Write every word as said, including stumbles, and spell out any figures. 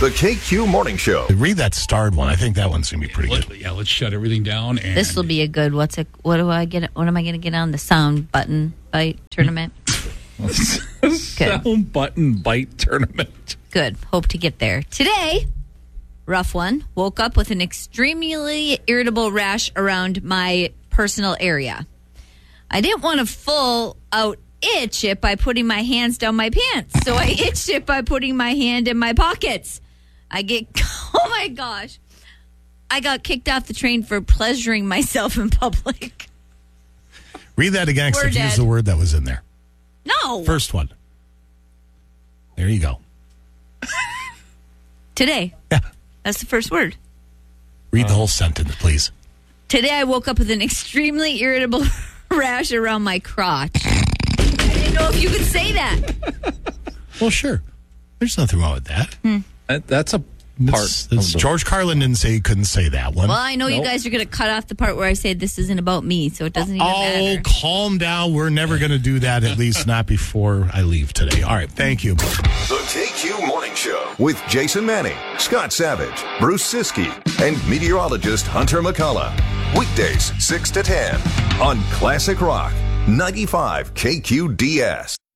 The K Q Morning Show. Read that starred one. I think that one's going to be pretty Let, good. yeah, let's shut everything down. And This will be a good. What's it? What do I get? What am I going to get on the sound button bite tournament? sound button bite tournament. Good. Hope to get there today. Rough one. Woke up with an extremely irritable rash around my personal area. I didn't want to full out itch it by putting my hands down my pants, so I itched it by putting my hand in my pockets. I get, oh my gosh, I got kicked off the train for pleasuring myself in public. Read that again, We're except use dead. the word that was in there. No. First one. There you go. Today. Yeah. That's the first word. Read the whole sentence, please. Today I woke up with an extremely irritable rash around my crotch. I didn't know if you could say that. Well, sure. There's nothing wrong with that. Hmm. That, that's a part. That's, that's, of the- George Carlin didn't say he couldn't say that one. Well, I know you Nope. guys are going to cut off the part where I say this isn't about me, so it doesn't even Oh, matter. calm down. We're never going to do that, at least not before I leave today. All right, thank you. The K Q Morning Show with Jason Manning, Scott Savage, Bruce Siskey, and meteorologist Hunter McCullough. Weekdays, six to ten on Classic Rock, ninety-five K Q D S.